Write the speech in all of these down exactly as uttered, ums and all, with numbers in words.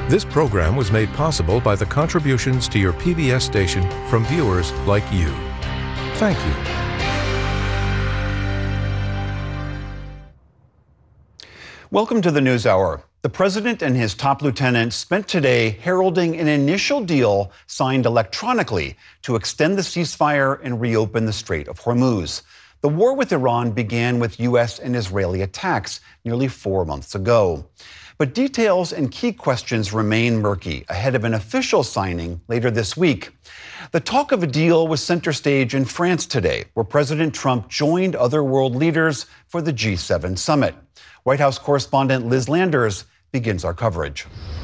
This program was made possible by the contributions to your P B S station from viewers like you. Thank you. Welcome to the NewsHour. The president and his top lieutenants spent today heralding an initial deal signed electronically to extend the ceasefire and reopen the Strait of Hormuz. The war with Iran began with U S and Israeli attacks nearly four months ago. But details and key questions remain murky ahead of an official signing later this week. The talk of a deal was center stage in France today, where President Trump joined other world leaders for the G seven summit. White House correspondent Liz Landers begins our coverage.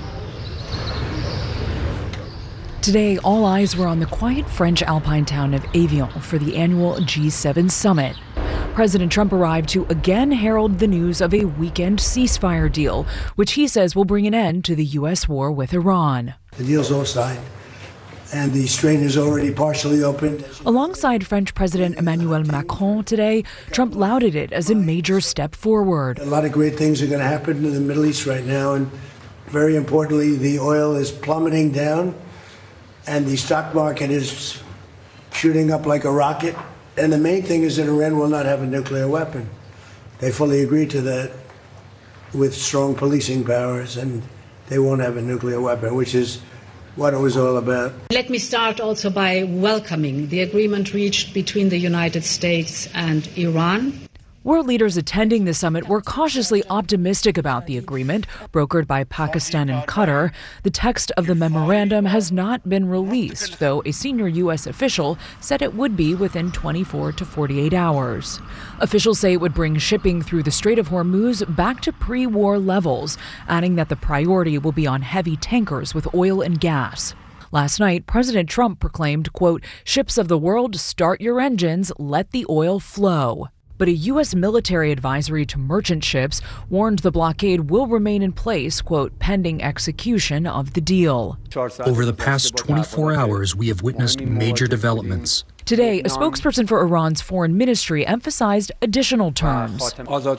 Today, all eyes were on the quiet French alpine town of Evian for the annual G seven summit. President Trump arrived to again herald the news of a weekend ceasefire deal, which he says will bring an end to the U S war with Iran. The deal's all signed, and the strait is already partially opened. Alongside French President Emmanuel Macron today, Trump lauded it as a major step forward. A lot of great things are going to happen in the Middle East right now, and very importantly, the oil is plummeting down, and the stock market is shooting up like a rocket. And the main thing is that Iran will not have a nuclear weapon. They fully agreed to that with strong policing powers, and they won't have a nuclear weapon, which is what it was all about. Let me start also by welcoming the agreement reached between the United States and Iran. World leaders attending the summit were cautiously optimistic about the agreement, brokered by Pakistan and Qatar. The text of the memorandum has not been released, though a senior U S official said it would be within twenty-four to forty-eight hours. Officials say it would bring shipping through the Strait of Hormuz back to pre-war levels, adding that the priority will be on heavy tankers with oil and gas. Last night, President Trump proclaimed, quote, "Ships of the world, start your engines, let the oil flow." But a U S military advisory to merchant ships warned the blockade will remain in place, quote, pending execution of the deal. Over the past twenty-four hours, we have witnessed major developments. Today, a spokesperson for Iran's foreign ministry emphasized additional terms.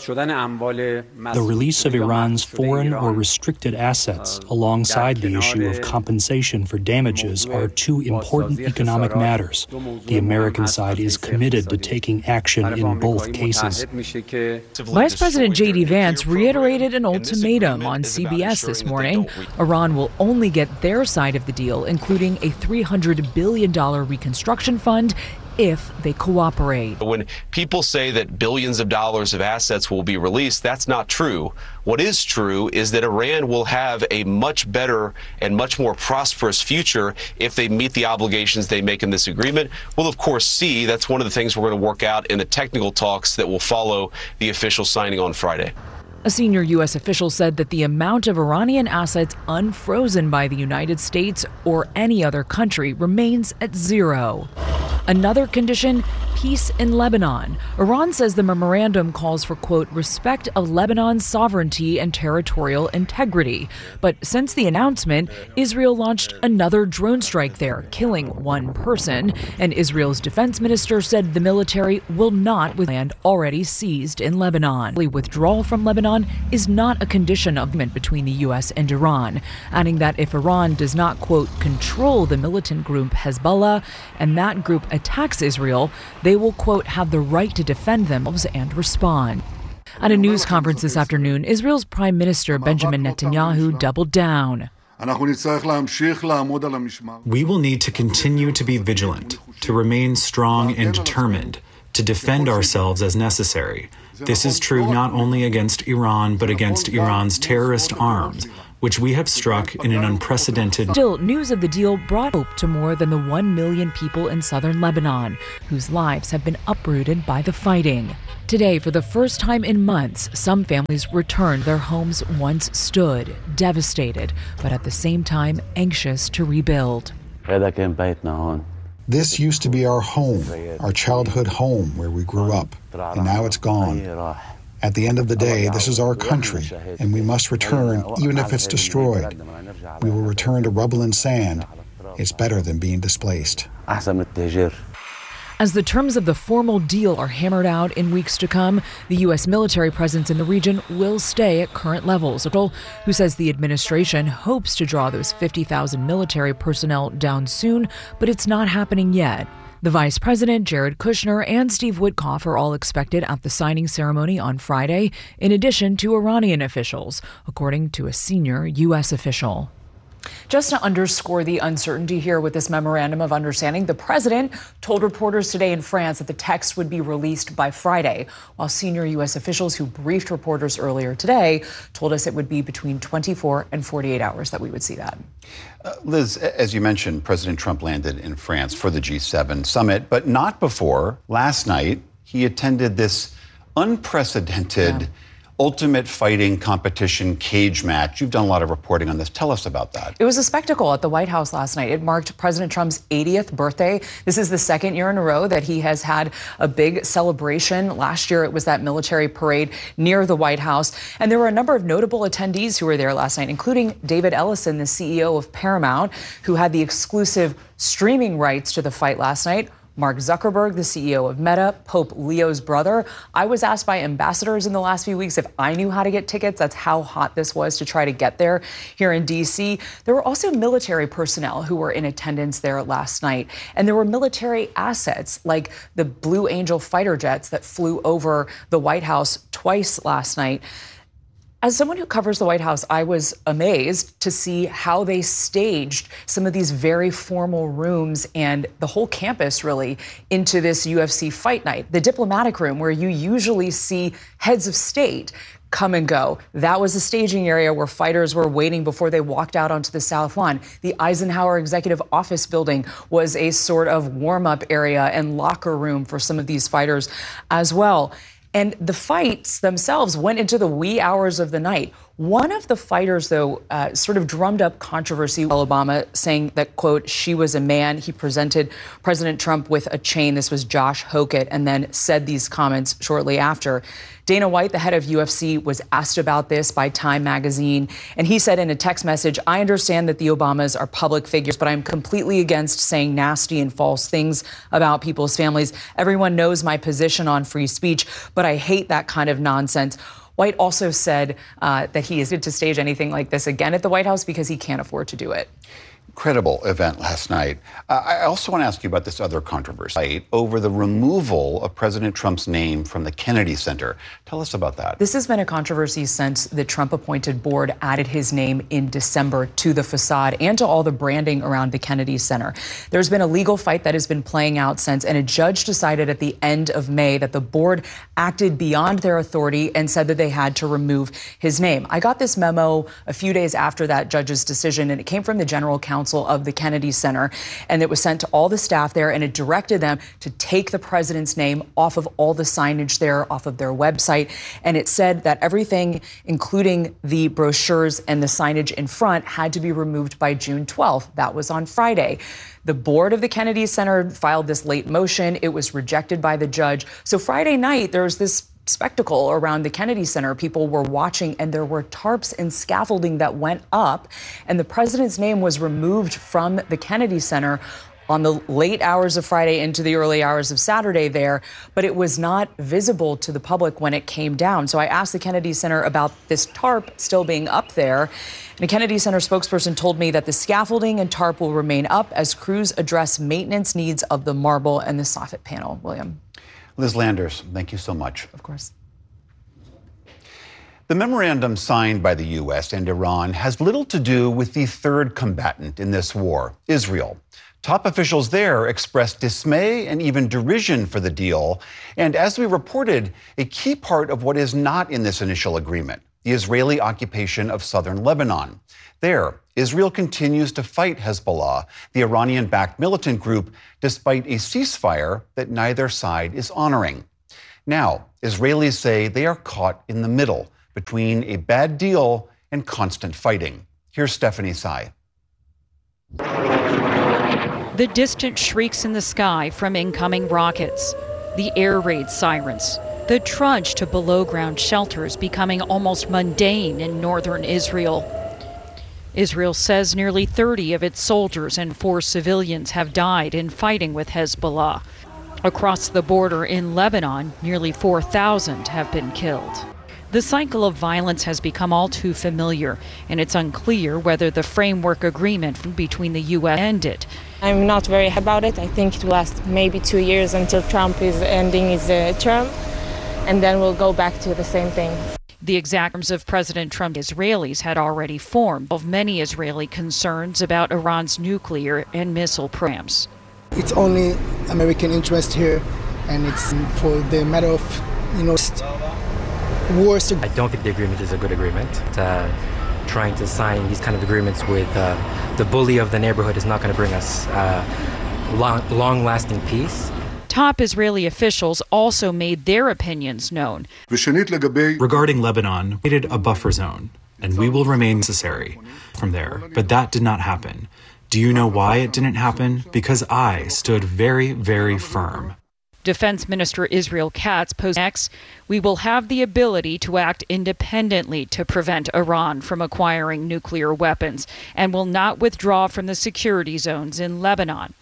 The release of Iran's foreign or restricted assets alongside the issue of compensation for damages are two important economic matters. The American side is committed to taking action in both cases. Vice President J D Vance reiterated an ultimatum on C B S this morning. Iran will only get their side of the deal, including a three hundred billion dollars reconstruction fund, if they cooperate. When people say that billions of dollars of assets will be released, that's not true. What is true is that Iran will have a much better and much more prosperous future if they meet the obligations they make in this agreement. We'll, of course, see. That's one of the things we're going to work out in the technical talks that will follow the official signing on Friday. A senior U S official said that the amount of Iranian assets unfrozen by the United States or any other country remains at zero. Another condition, peace in Lebanon. Iran says the memorandum calls for, quote, respect of Lebanon's sovereignty and territorial integrity. But since the announcement, Israel launched another drone strike there, killing one person. And Israel's defense minister said the military will not with land already seized in Lebanon. Withdrawal from Lebanon is not a condition of agreement between the U S and Iran, adding that if Iran does not, quote, control the militant group Hezbollah and that group attacks Israel, they will, quote, have the right to defend themselves and respond. At a news conference this afternoon, Israel's Prime Minister Benjamin Netanyahu doubled down. We will need to continue to be vigilant, to remain strong and determined, to defend ourselves as necessary. This is true not only against Iran, but against Iran's terrorist arms, which we have struck in an unprecedented... Still, news of the deal brought hope to more than the one million people in southern Lebanon, whose lives have been uprooted by the fighting. Today, for the first time in months, some families returned their homes once stood, devastated, but at the same time anxious to rebuild. This used to be our home, our childhood home where we grew up, and now it's gone. At the end of the day, this is our country, and we must return even if it's destroyed. We will return to rubble and sand. It's better than being displaced. As the terms of the formal deal are hammered out in weeks to come, the U S military presence in the region will stay at current levels, who says the administration hopes to draw those fifty thousand military personnel down soon, but it's not happening yet. The Vice President, Jared Kushner, and Steve Witkoff are all expected at the signing ceremony on Friday, in addition to Iranian officials, according to a senior U S official. Just to underscore the uncertainty here with this memorandum of understanding, the president told reporters today in France that the text would be released by Friday, while senior U S officials who briefed reporters earlier today told us it would be between twenty-four and forty-eight hours that we would see that. Uh, Liz, as you mentioned, President Trump landed in France for the G seven summit, but not before last night he attended this unprecedented yeah. ultimate fighting competition cage match. You've done a lot of reporting on this. Tell us about that. It was a spectacle at the White House last night. It marked President Trump's eightieth birthday. This is the second year in a row that he has had a big celebration. Last year, it was that military parade near the White House. And there were a number of notable attendees who were there last night, including David Ellison, the C E O of Paramount, who had the exclusive streaming rights to the fight last night. Mark Zuckerberg, the C E O of Meta, Pope Leo's brother. I was asked by ambassadors in the last few weeks if I knew how to get tickets. That's how hot this was to try to get there here in D C. There were also military personnel who were in attendance there last night. And there were military assets like the Blue Angel fighter jets that flew over the White House twice last night. As someone who covers the White House, I was amazed to see how they staged some of these very formal rooms and the whole campus, really, into this U F C fight night. The diplomatic room, where you usually see heads of state come and go. That was a staging area where fighters were waiting before they walked out onto the South Lawn. The Eisenhower Executive Office building was a sort of warm-up area and locker room for some of these fighters as well. And the fights themselves went into the wee hours of the night. One of the fighters, though, uh, sort of drummed up controversy. Obama saying that, quote, she was a man. He presented President Trump with a chain. This was Josh Hokett, and then said these comments shortly after. Dana White, the head of U F C, was asked about this by Time magazine, and he said in a text message, I understand that the Obamas are public figures, but I'm completely against saying nasty and false things about people's families. Everyone knows my position on free speech, but I hate that kind of nonsense. White also said uh, that he is to stage anything like this again at the White House because he can't afford to do it. Incredible event last night. Uh, I also want to ask you about this other controversy over the removal of President Trump's name from the Kennedy Center. Tell us about that. This has been a controversy since the Trump-appointed board added his name in December to the facade and to all the branding around the Kennedy Center. There's been a legal fight that has been playing out since, and a judge decided at the end of May that the board acted beyond their authority and said that they had to remove his name. I got this memo a few days after that judge's decision, and it came from the general counsel of the Kennedy Center, and it was sent to all the staff there, and it directed them to take the president's name off of all the signage there, off of their website. And it said that everything, including the brochures and the signage in front, had to be removed by June twelfth. That was on Friday. The board of the Kennedy Center filed this late motion. It was rejected by the judge. So Friday night, there was this spectacle around the Kennedy Center. People were watching, and there were tarps and scaffolding that went up, and the president's name was removed from the Kennedy Center on the late hours of Friday into the early hours of Saturday there, but it was not visible to the public when it came down. So I asked the Kennedy Center about this tarp still being up there. And a Kennedy Center spokesperson told me that the scaffolding and tarp will remain up as crews address maintenance needs of the marble and the soffit panel. William. Liz Landers, thank you so much. Of course. The memorandum signed by the U S and Iran has little to do with the third combatant in this war, Israel. Top officials there expressed dismay and even derision for the deal. And as we reported, a key part of what is not in this initial agreement, the Israeli occupation of southern Lebanon. There, Israel continues to fight Hezbollah, the Iranian-backed militant group, despite a ceasefire that neither side is honoring. Now, Israelis say they are caught in the middle between a bad deal and constant fighting. Here's Stephanie Tsai. The distant shrieks in the sky from incoming rockets, the air raid sirens, the trudge to below-ground shelters becoming almost mundane in northern Israel. Israel says nearly thirty of its soldiers and four civilians have died in fighting with Hezbollah. Across the border in Lebanon, nearly four thousand have been killed. The cycle of violence has become all too familiar, and it's unclear whether the framework agreement between the U S ended. I'm not very happy about it. I think it will last maybe two years until Trump is ending his uh, term, and then we'll go back to the same thing. The exact terms of President Trump Israelis had already formed of many Israeli concerns about Iran's nuclear and missile programs. It's only American interest here, and it's for the matter of, you know, wars. I don't think the agreement is a good agreement. Uh, trying to sign these kind of agreements with uh, the bully of the neighborhood is not going to bring us uh, long, long-lasting peace. Top Israeli officials also made their opinions known. Regarding Lebanon, we created a buffer zone, and we will remain necessary from there. But that did not happen. Do you know why it didn't happen? Because I stood very, very firm. Defense Minister Israel Katz posed next, we will have the ability to act independently to prevent Iran from acquiring nuclear weapons and will not withdraw from the security zones in Lebanon.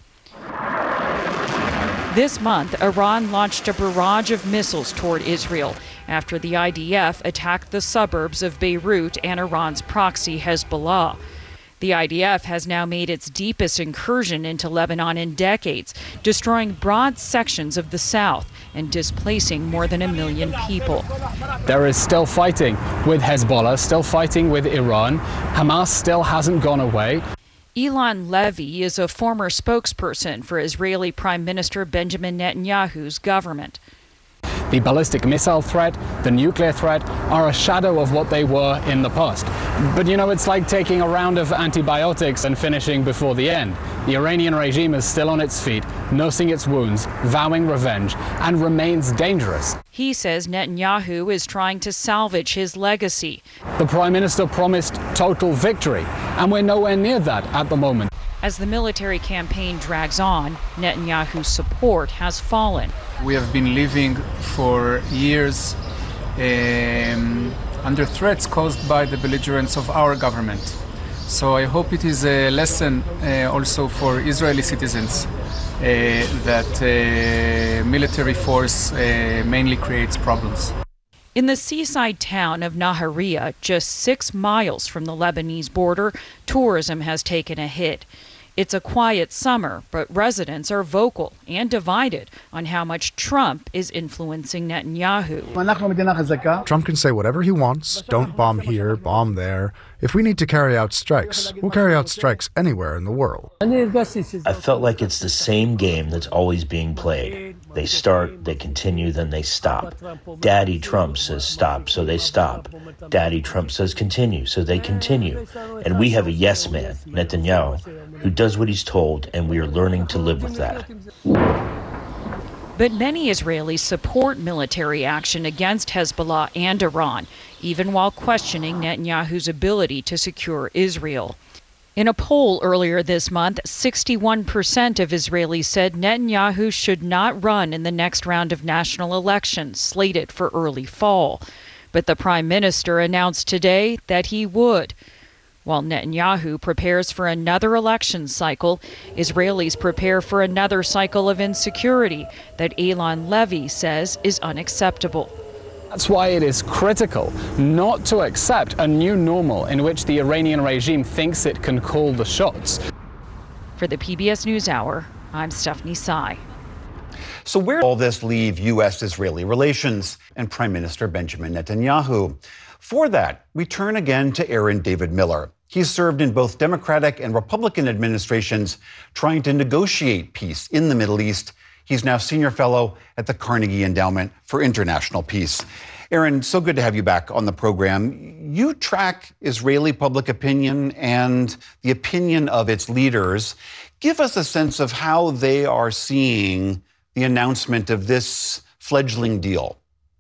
This month, Iran launched a barrage of missiles toward Israel after the I D F attacked the suburbs of Beirut and Iran's proxy Hezbollah. The I D F has now made its deepest incursion into Lebanon in decades, destroying broad sections of the south and displacing more than a million people. There is still fighting with Hezbollah, still fighting with Iran. Hamas still hasn't gone away. Eylon Levy is a former spokesperson for Israeli Prime Minister Benjamin Netanyahu's government. The ballistic missile threat, the nuclear threat, are a shadow of what they were in the past. But you know, it's like taking a round of antibiotics and finishing before the end. The Iranian regime is still on its feet, nursing its wounds, vowing revenge, and remains dangerous. He says Netanyahu is trying to salvage his legacy. The Prime Minister promised total victory, and we're nowhere near that at the moment. As the military campaign drags on, Netanyahu's support has fallen. We have been living for years um, under threats caused by the belligerence of our government. So I hope it is a lesson uh, also for Israeli citizens uh, that uh, military force uh, mainly creates problems. In the seaside town of Nahariya, just six miles from the Lebanese border, tourism has taken a hit. It's a quiet summer, but residents are vocal and divided on how much Trump is influencing Netanyahu. Trump can say whatever he wants, don't bomb here, bomb there. If we need to carry out strikes, we'll carry out strikes anywhere in the world. I felt like it's the same game that's always being played. They start, they continue, then they stop. Daddy Trump says stop, so they stop. Daddy Trump says continue, so they continue. And we have a yes man, Netanyahu, who does what he's told, and we are learning to live with that. But many Israelis support military action against Hezbollah and Iran, even while questioning Netanyahu's ability to secure Israel. In a poll earlier this month, sixty-one percent of Israelis said Netanyahu should not run in the next round of national elections slated for early fall. But the prime minister announced today that he would. While Netanyahu prepares for another election cycle, Israelis prepare for another cycle of insecurity that Eylon Levy says is unacceptable. That's why it is critical not to accept a new normal in which the Iranian regime thinks it can call the shots. For the P B S NewsHour, I'm Stephanie Tsai. So where does all this leave U S Israeli relations and Prime Minister Benjamin Netanyahu? For that, we turn again to Aaron David Miller. He's served in both Democratic and Republican administrations trying to negotiate peace in the Middle East. He's now senior fellow at the Carnegie Endowment for International Peace. Aaron, so good to have you back on the program. You track Israeli public opinion and the opinion of its leaders. Give us a sense of how they are seeing the announcement of this fledgling deal.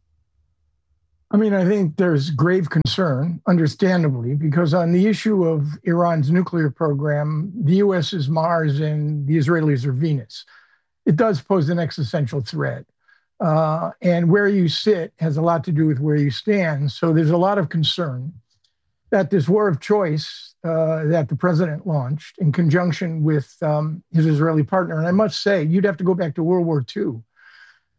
I mean, I think there's grave concern, understandably, because on the issue of Iran's nuclear program, the U S is Mars and the Israelis are Venus. It does pose an existential threat. Uh, and where you sit has a lot to do with where you stand. So there's a lot of concern that this war of choice uh, that the president launched in conjunction with um, his Israeli partner, and I must say, you'd have to go back to World War Two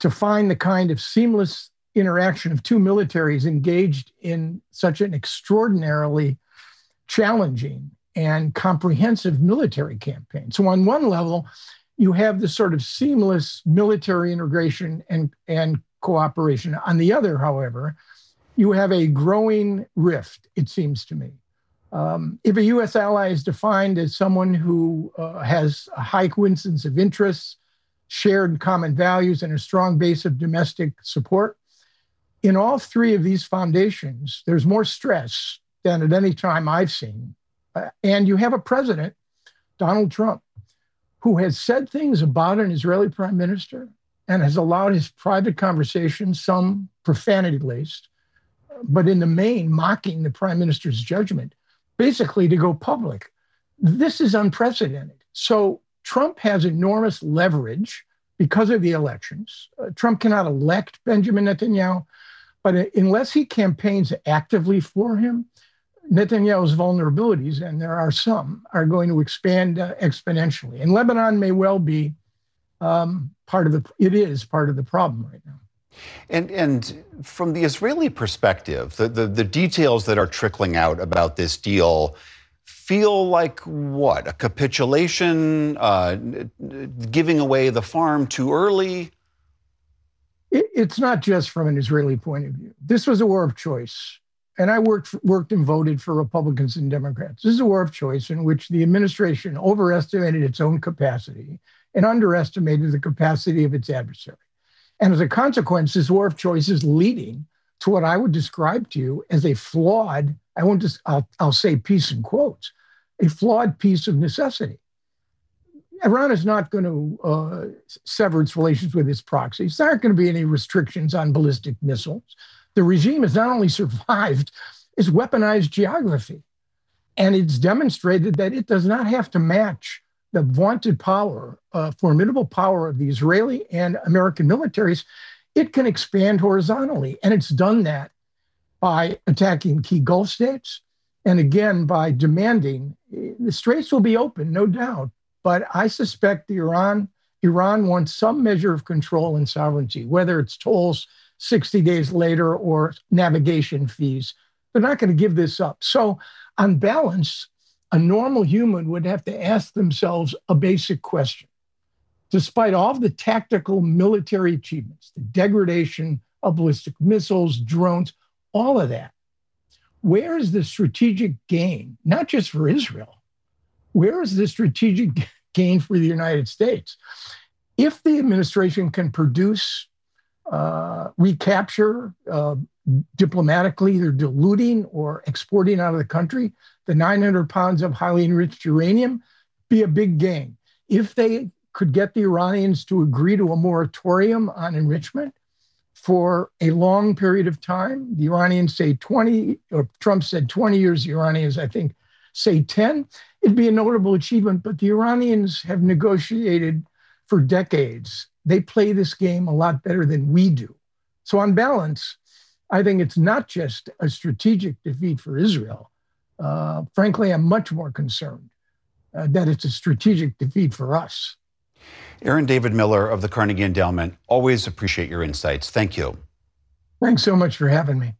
to find the kind of seamless interaction of two militaries engaged in such an extraordinarily challenging and comprehensive military campaign. So on one level, you have this sort of seamless military integration and, and cooperation. On the other, however, you have a growing rift, it seems to me. Um, if a U S ally is defined as someone who uh, has a high coincidence of interests, shared common values, and a strong base of domestic support, in all three of these foundations, there's more stress than at any time I've seen. Uh, and you have a president, Donald Trump, who has said things about an Israeli prime minister and has allowed his private conversations, some profanity-laced, but in the main mocking the prime minister's judgment, basically to go public. This is unprecedented. So Trump has enormous leverage because of the elections. Uh, Trump cannot elect Benjamin Netanyahu, but unless he campaigns actively for him, Netanyahu's vulnerabilities, and there are some, are going to expand uh, exponentially. And Lebanon may well be um, part of the, it is part of the problem right now. And and from the Israeli perspective, the, the, the details that are trickling out about this deal feel like what? A capitulation, uh, giving away the farm too early? It, it's not just from an Israeli point of view. This was a war of choice. And I worked, worked and voted for Republicans and Democrats. This is a war of choice in which the administration overestimated its own capacity and underestimated the capacity of its adversary. And as a consequence, this war of choice is leading to what I would describe to you as a flawed, I won't just, I'll, I'll say peace in quotes, a flawed piece of necessity. Iran is not going to uh, sever its relations with its proxies. There aren't going to be any restrictions on ballistic missiles. The regime has not only survived, it's weaponized geography. And it's demonstrated that it does not have to match the vaunted power, uh, formidable power of the Israeli and American militaries. It can expand horizontally. And it's done that by attacking key Gulf states. And again, by demanding, the straits will be open, no doubt. But I suspect the Iran, Iran wants some measure of control and sovereignty, whether it's tolls sixty days later or navigation fees. They're not going to give this up. So on balance, a normal human would have to ask themselves a basic question. Despite all of the tactical military achievements, the degradation of ballistic missiles, drones, all of that, where is the strategic gain, not just for Israel? Where is the strategic gain for the United States? If the administration can produce Uh, recapture uh, diplomatically, either diluting or exporting out of the country the nine hundred pounds of highly enriched uranium, be a big gain. If they could get the Iranians to agree to a moratorium on enrichment for a long period of time, the Iranians say twenty, or Trump said twenty years, the Iranians, I think, say ten, it'd be a notable achievement. But the Iranians have negotiated for decades. They play this game a lot better than we do. So on balance, I think it's not just a strategic defeat for Israel. Uh, frankly, I'm much more concerned uh, that it's a strategic defeat for us. Aaron David Miller of the Carnegie Endowment, always appreciate your insights. Thank you. Thanks so much for having me.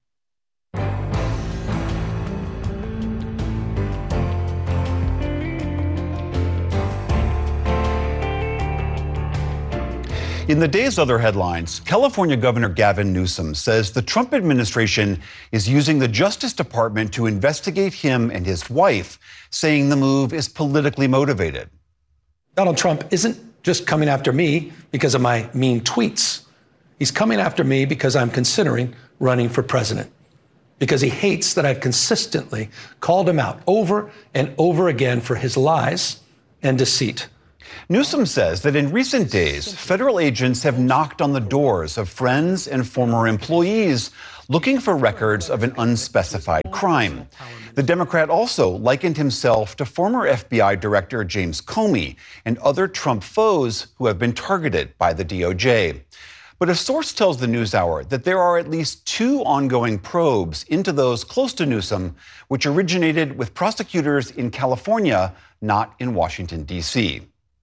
In the day's other headlines, California Governor Gavin Newsom says the Trump administration is using the Justice Department to investigate him and his wife, saying the move is politically motivated. Donald Trump isn't just coming after me because of my mean tweets. He's coming after me because I'm considering running for president, because he hates that I've consistently called him out over and over again for his lies and deceit. Newsom says that in recent days, federal agents have knocked on the doors of friends and former employees looking for records of an unspecified crime. The Democrat also likened himself to former F B I Director James Comey and other Trump foes who have been targeted by the D O J. But a source tells the NewsHour that there are at least two ongoing probes into those close to Newsom, which originated with prosecutors in California, not in Washington, D C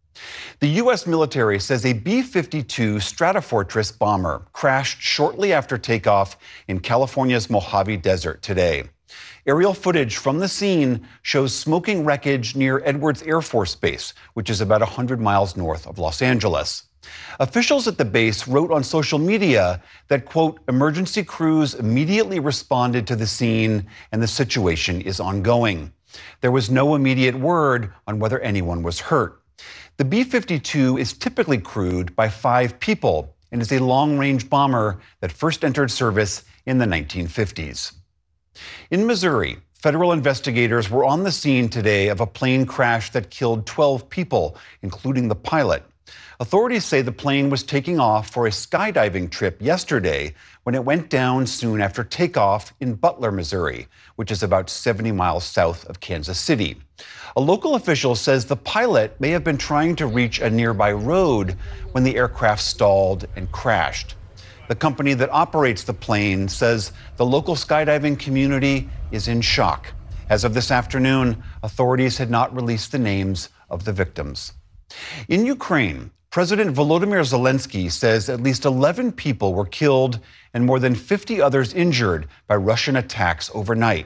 The U S military says a B fifty-two Stratofortress bomber crashed shortly after takeoff in California's Mojave Desert today. Aerial footage from the scene shows smoking wreckage near Edwards Air Force Base, which is about one hundred miles north of Los Angeles. Officials at the base wrote on social media that, quote, emergency crews immediately responded to the scene and the situation is ongoing. There was no immediate word on whether anyone was hurt. The B fifty-two is typically crewed by five people and is a long-range bomber that first entered service in the nineteen fifties. In Missouri, federal investigators were on the scene today of a plane crash that killed twelve people, including the pilot. Authorities say the plane was taking off for a skydiving trip yesterday when it went down soon after takeoff in Butler, Missouri, which is about seventy miles south of Kansas City. A local official says the pilot may have been trying to reach a nearby road when the aircraft stalled and crashed. The company that operates the plane says the local skydiving community is in shock. As of this afternoon, authorities had not released the names of the victims. In Ukraine, President Volodymyr Zelensky says at least eleven people were killed and more than fifty others injured by Russian attacks overnight.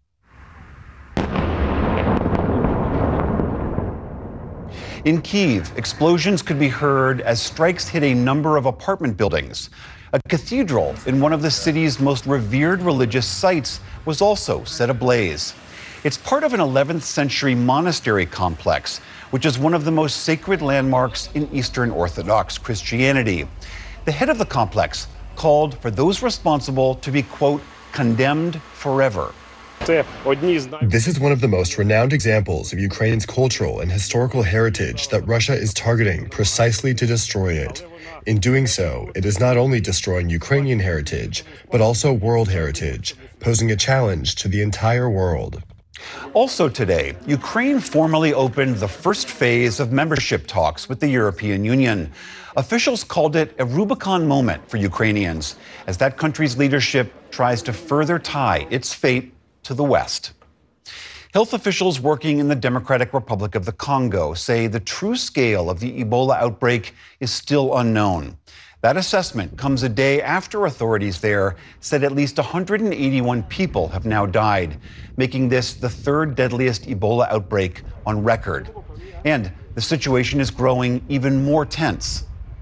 In Kyiv, explosions could be heard as strikes hit a number of apartment buildings. A cathedral in one of the city's most revered religious sites was also set ablaze. It's part of an eleventh century monastery complex, which is one of the most sacred landmarks in Eastern Orthodox Christianity. The head of the complex called for those responsible to be, quote, condemned forever. This is one of the most renowned examples of Ukraine's cultural and historical heritage that Russia is targeting precisely to destroy it. In doing so, it is not only destroying Ukrainian heritage, but also world heritage, posing a challenge to the entire world. Also today, Ukraine formally opened the first phase of membership talks with the European Union. Officials called it a Rubicon moment for Ukrainians, as that country's leadership tries to further tie its fate to the West. Health officials working in the Democratic Republic of the Congo say the true scale of the Ebola outbreak is still unknown. That assessment comes a day after authorities there said at least one hundred eighty-one people have now died, making this the third deadliest Ebola outbreak on record. And the situation is growing even more tense.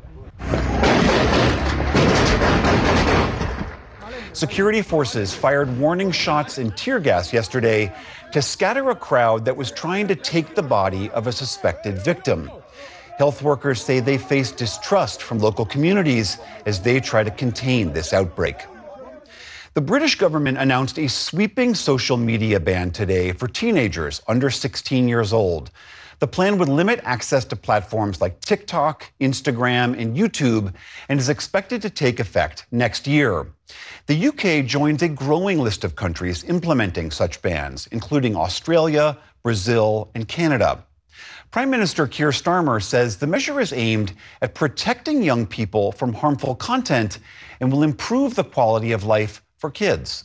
Security forces fired warning shots and tear gas yesterday to scatter a crowd that was trying to take the body of a suspected victim. Health workers say they face distrust from local communities as they try to contain this outbreak. The British government announced a sweeping social media ban today for teenagers under sixteen years old. The plan would limit access to platforms like TikTok, Instagram, and YouTube, and is expected to take effect next year. The U K joins a growing list of countries implementing such bans, including Australia, Brazil, and Canada. Prime Minister Keir Starmer says the measure is aimed at protecting young people from harmful content and will improve the quality of life for kids.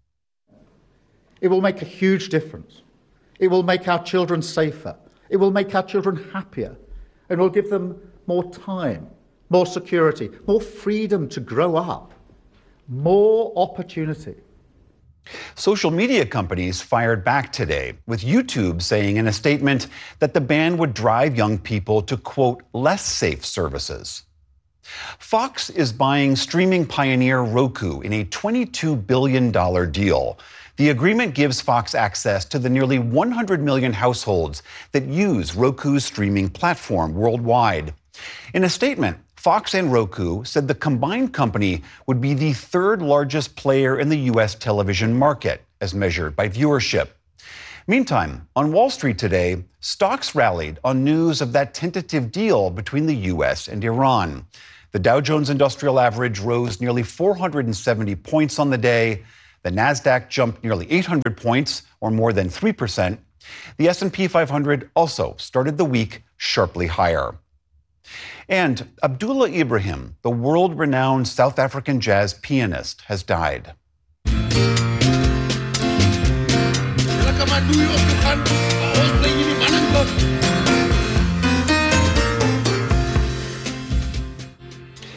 It will make a huge difference. It will make our children safer. It will make our children happier, and will give them more time, more security, more freedom to grow up, more opportunity. Social media companies fired back today, with YouTube saying in a statement that the ban would drive young people to, quote, less safe services. Fox is buying streaming pioneer Roku in a twenty-two billion dollars deal. The agreement gives Fox access to the nearly one hundred million households that use Roku's streaming platform worldwide. In a statement, Fox and Roku said the combined company would be the third largest player in the U S television market, as measured by viewership. Meantime, on Wall Street today, stocks rallied on news of that tentative deal between the U S and Iran. The Dow Jones Industrial Average rose nearly four hundred seventy points on the day. The Nasdaq jumped nearly eight hundred points, or more than three percent. The S and P five hundred also started the week sharply higher. And Abdullah Ibrahim, the world-renowned South African jazz pianist, has died.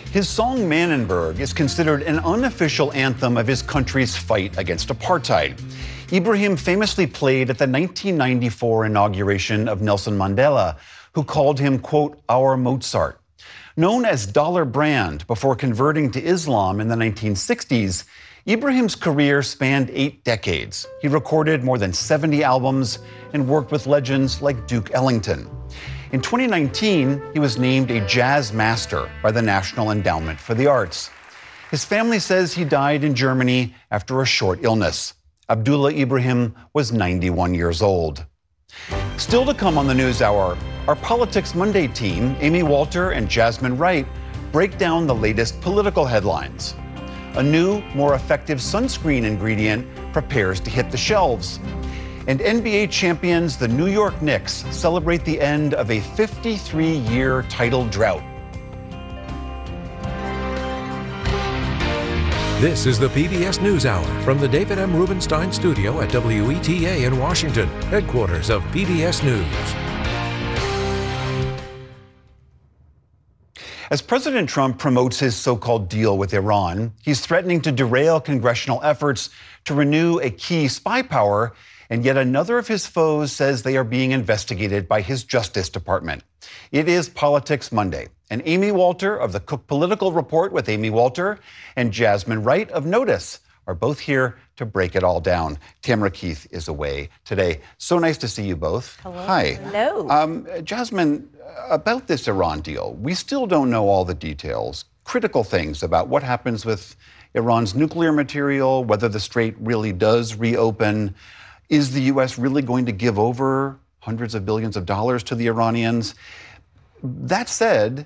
His song Manenberg is considered an unofficial anthem of his country's fight against apartheid. Ibrahim famously played at the nineteen ninety-four inauguration of Nelson Mandela, who called him, quote, our Mozart. Known as Dollar Brand before converting to Islam in the nineteen sixties, Ibrahim's career spanned eight decades. He recorded more than seventy albums and worked with legends like Duke Ellington. In twenty nineteen, he was named a jazz master by the National Endowment for the Arts. His family says he died in Germany after a short illness. Abdullah Ibrahim was ninety-one years old. Still to come on the NewsHour, our Politics Monday team, Amy Walter and Jasmine Wright, break down the latest political headlines. A new, more effective sunscreen ingredient prepares to hit the shelves. And N B A champions, the New York Knicks, celebrate the end of a fifty-three-year title drought. This is the P B S NewsHour from the David M. Rubenstein studio at W E T A in Washington, headquarters of P B S News. As President Trump promotes his so-called deal with Iran, he's threatening to derail congressional efforts to renew a key spy power, and yet another of his foes says they are being investigated by his Justice Department. It is Politics Monday, and Amy Walter of the Cook Political Report with Amy Walter and Jasmine Wright of Notice are both here to break it all down. Tamara Keith is away today. So nice to see you both. Hello. Hi. Hello. Um, Jasmine, about this Iran deal, we still don't know all the details, critical things about what happens with Iran's nuclear material, whether the strait really does reopen. Is the U S really going to give over hundreds of billions of dollars to the Iranians? That said,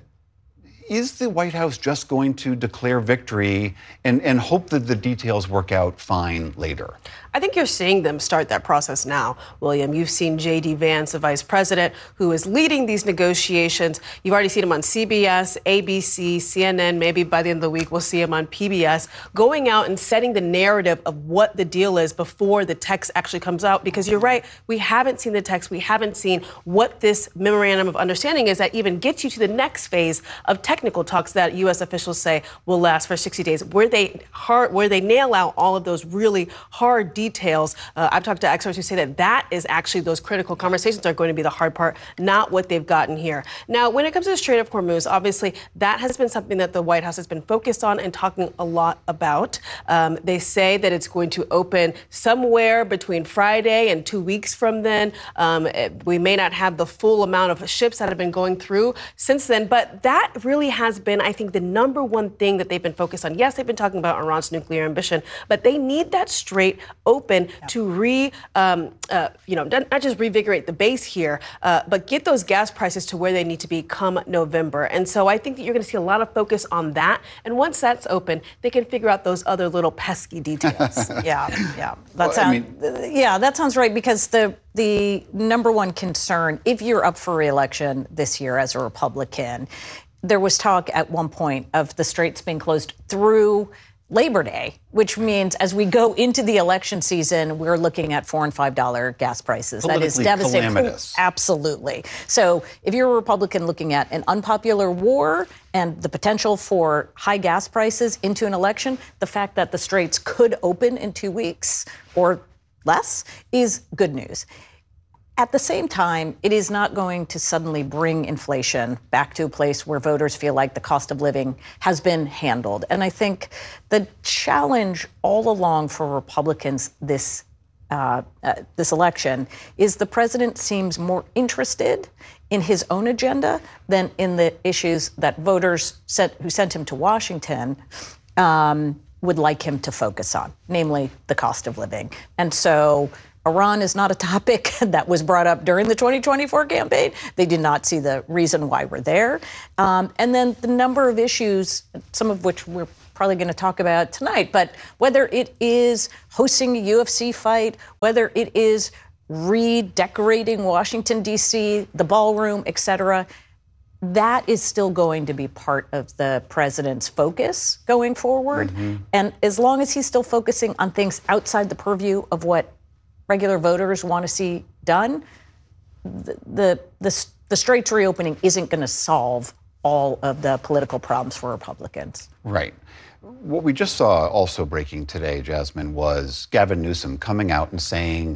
is the White House just going to declare victory and, and hope that the details work out fine later? I think you're seeing them start that process now, William. You've seen J D Vance, the vice president, who is leading these negotiations. You've already seen him on C B S, A B C, C N N. Maybe by the end of the week, we'll see him on P B S, going out and setting the narrative of what the deal is before the text actually comes out. Because you're right, we haven't seen the text. We haven't seen what this memorandum of understanding is that even gets you to the next phase of technical talks that U S officials say will last for sixty days, where they hard, where they nail out all of those really hard details. Details. Uh, I've talked to experts who say that that is actually those critical conversations are going to be the hard part, not what they've gotten here. Now, when it comes to the Strait of Hormuz, obviously that has been something that the White House has been focused on and talking a lot about. Um, they say that it's going to open somewhere between Friday and two weeks from then. Um, it, we may not have the full amount of ships that have been going through since then, but that really has been, I think, the number one thing that they've been focused on. Yes, they've been talking about Iran's nuclear ambition, but they need that strait open. Open to re, um, uh, you know, not just revigorate the base here, uh, but get those gas prices to where they need to be come November. And so I think that you're going to see a lot of focus on that. And once that's open, they can figure out those other little pesky details. yeah, yeah, that well, sounds, I mean, yeah, that sounds right. Because the the number one concern, if you're up for re-election this year as a Republican, there was talk at one point of the straits being closed through Labor Day, which means as we go into the election season, we're looking at four and five dollar gas prices. That is devastating. Calamitous. Absolutely. So if you're a Republican looking at an unpopular war and the potential for high gas prices into an election, the fact that the straits could open in two weeks or less is good news. At the same time, it is not going to suddenly bring inflation back to a place where voters feel like the cost of living has been handled. And I think the challenge all along for Republicans this uh, uh, this election is the president seems more interested in his own agenda than in the issues that voters sent, who sent him to Washington um, would like him to focus on, namely the cost of living. And so Iran is not a topic that was brought up during the twenty twenty-four campaign. They did not see the reason why we're there. Um, and then the number of issues, some of which we're probably going to talk about tonight, but whether it is hosting a U F C fight, whether it is redecorating Washington, D C, the ballroom, et cetera, that is still going to be part of the president's focus going forward. Mm-hmm. And as long as he's still focusing on things outside the purview of what regular voters want to see done, the the the, the straits reopening isn't going to solve all of the political problems for Republicans. Right. What we just saw also breaking today, Jasmine, was Gavin Newsom coming out and saying,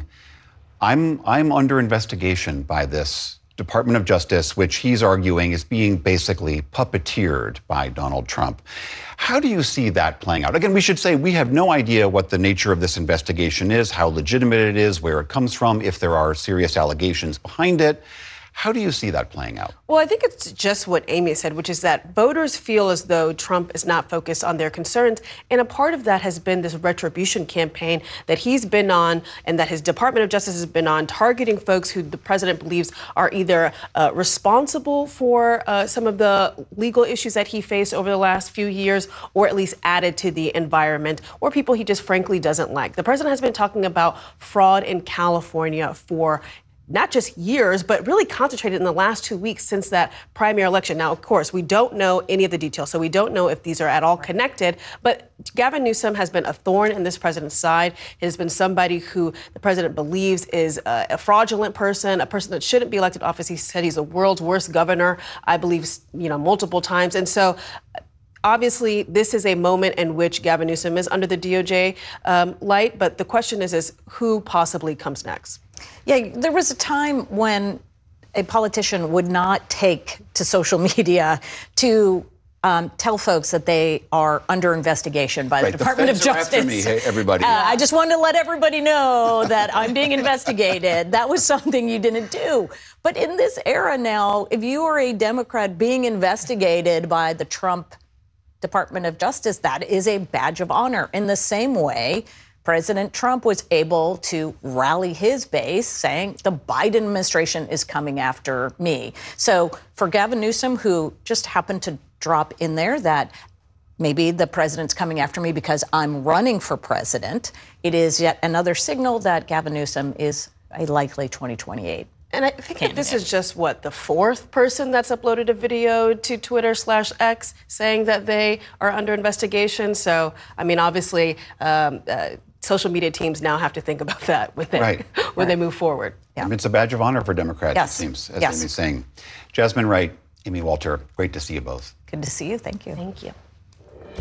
I'm, I'm under investigation by this Department of Justice, which he's arguing is being basically puppeteered by Donald Trump. How do you see that playing out? Again, we should say we have no idea what the nature of this investigation is, how legitimate it is, where it comes from, if there are serious allegations behind it. How do you see that playing out? Well, I think it's just what Amy said, which is that voters feel as though Trump is not focused on their concerns. And a part of that has been this retribution campaign that he's been on and that his Department of Justice has been on, targeting folks who the president believes are either uh, responsible for uh, some of the legal issues that he faced over the last few years, or at least added to the environment, or people he just frankly doesn't like. The president has been talking about fraud in California for not just years, but really concentrated in the last two weeks since that primary election. Now, of course, we don't know any of the details, so we don't know if these are at all connected. But Gavin Newsom has been a thorn in this president's side. He has been somebody who the president believes is a, a fraudulent person, a person that shouldn't be elected to office. He said he's the world's worst governor, I believe, you know, multiple times. And so obviously, this is a moment in which Gavin Newsom is under the D O J um, light. But the question is, is who possibly comes next? Yeah, there was a time when a politician would not take to social media to um, tell folks that they are under investigation by right, the Department the of Justice. After me, hey, everybody. Uh, I just wanted to let everybody know that I'm being investigated. That was something you didn't do. But in this era now, if you are a Democrat being investigated by the Trump Department of Justice, that is a badge of honor. In the same way, President Trump was able to rally his base saying the Biden administration is coming after me. So for Gavin Newsom, who just happened to drop in there that maybe the president's coming after me because I'm running for president, it is yet another signal that Gavin Newsom is a likely twenty twenty-eight. And I think that this is just, what, the fourth person that's uploaded a video to Twitter slash X saying that they are under investigation. So, I mean, obviously, um, uh, social media teams now have to think about that when they, right. when right. they move forward. Yeah. It's a badge of honor for Democrats, yes. it seems, as yes. Amy's saying. Jasmine Wright, Amy Walter, great to see you both. Good to see you. Thank you. Thank you.